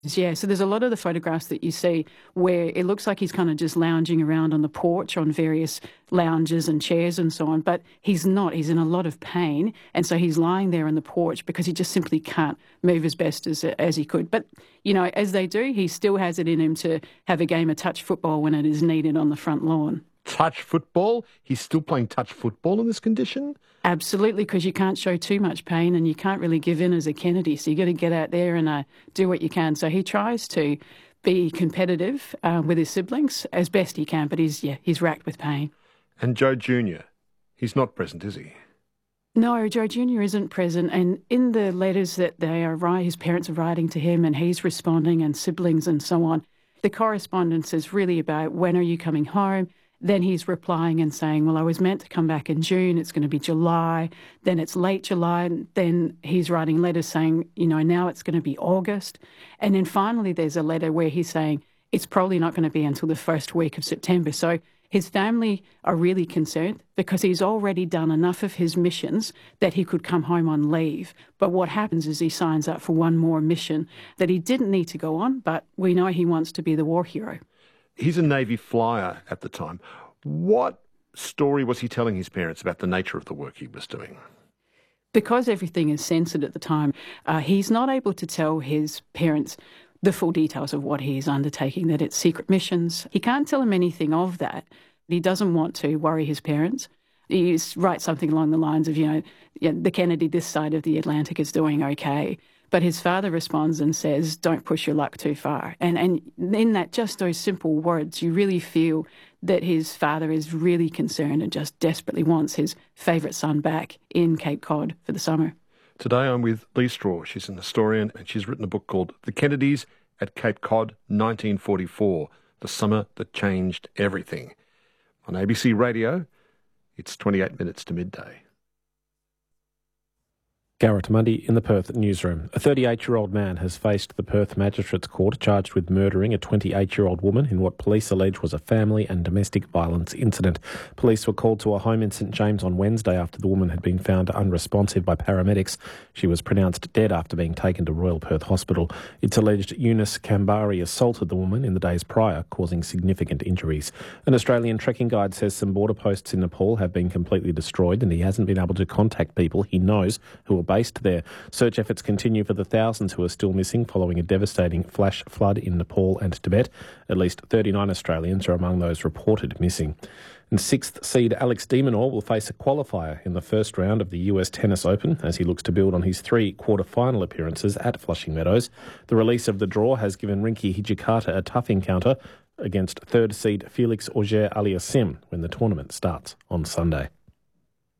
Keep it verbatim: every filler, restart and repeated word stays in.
Yeah, so there's a lot of the photographs that you see where it looks like he's kind of just lounging around on the porch on various lounges and chairs and so on, but he's not. He's in a lot of pain, and so he's lying there on the porch because he just simply can't move as best as as he could. But, you know, as they do, he still has it in him to have a game of touch football when it is needed on the front lawn. Touch football? He's still playing touch football in this condition? Absolutely, because you can't show too much pain and you can't really give in as a Kennedy. So you got to get out there and uh, do what you can. So he tries to be competitive uh, with his siblings as best he can, but he's yeah he's racked with pain. And Joe Junior, he's not present, is he? No, Joe Junior isn't present, and in the letters that they are writing, his parents are writing to him, and he's responding, and siblings and so on. The correspondence is really about when are you coming home. Then he's replying and saying, well, I was meant to come back in June. It's going to be July. Then it's late July. And then he's writing letters saying, you know, now it's going to be August. And then finally there's a letter where he's saying it's probably not going to be until the first week of September. So his family are really concerned because he's already done enough of his missions that he could come home on leave. But what happens is he signs up for one more mission that he didn't need to go on, but we know he wants to be the war hero. He's a Navy flyer at the time. What story was he telling his parents about the nature of the work he was doing? Because everything is censored at the time, uh, he's not able to tell his parents the full details of what he's undertaking, that it's secret missions. He can't tell them anything of that. He doesn't want to worry his parents. He writes something along the lines of, you know, yeah, the Kennedy this side of the Atlantic is doing okay. But his father responds and says, don't push your luck too far. And and in that, just those simple words, you really feel that his father is really concerned and just desperately wants his favourite son back in Cape Cod for the summer. Today I'm with Lee Straw. She's an historian and she's written a book called The Kennedys at Cape Cod, nineteen forty-four, The Summer That Changed Everything. On A B C Radio, it's twenty-eight minutes to midday. Garrett Mundy in the Perth newsroom. A thirty-eight-year-old man has faced the Perth Magistrates Court charged with murdering a twenty-eight-year-old woman in what police allege was a family and domestic violence incident. Police were called to a home in St James on Wednesday after the woman had been found unresponsive by paramedics. She was pronounced dead after being taken to Royal Perth Hospital. It's alleged Eunice Kambari assaulted the woman in the days prior, causing significant injuries. An Australian trekking guide says some border posts in Nepal have been completely destroyed and he hasn't been able to contact people he knows who are based there. Search efforts continue for the thousands who are still missing following a devastating flash flood in Nepal and Tibet. At least thirty-nine Australians are among those reported missing. And sixth seed Alex de Minaur will face a qualifier in the first round of the U S Tennis Open as he looks to build on his three quarter-final appearances at Flushing Meadows. The release of the draw has given Rinky Hijikata a tough encounter against third seed Felix Auger-Aliassime when the tournament starts on Sunday.